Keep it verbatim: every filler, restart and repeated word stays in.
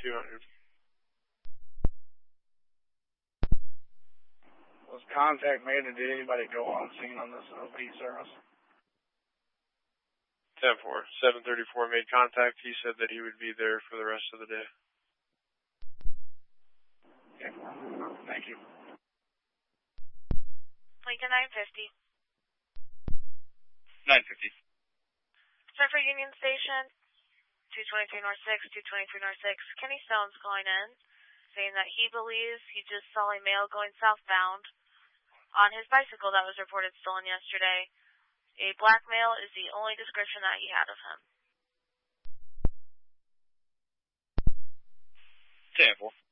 two hundred. Was contact made, and did anybody go on scene on this O P service? ten four. seven thirty-four made contact. He said that he would be there for the rest of the day. Okay. Thank you. Lincoln nine fifty. nine fifty. Sir for Union Station, two twenty-three North six, two twenty-three North six. Kenny Stone's calling in, saying that he believes he just saw a male going southbound on his bicycle that was reported stolen yesterday. A black male is the only description that he had of him. ten four.